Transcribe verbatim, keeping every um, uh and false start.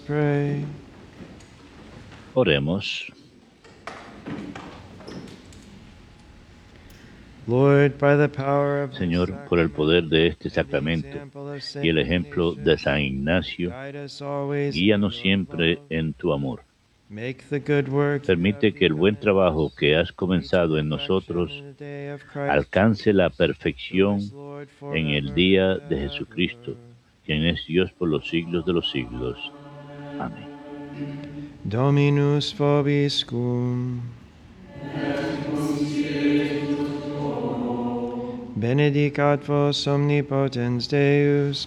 pray. Oremos. Lord, by the power of Señor, por el poder de este sacramento y el ejemplo de San Ignacio, guíanos siempre en tu amor. Permite que el buen trabajo que has comenzado en nosotros alcance la perfección en el día de Jesucristo, quien es Dios por los siglos de los siglos. Amén. Dominus vobiscum. Benedicat vos omnipotens Deus,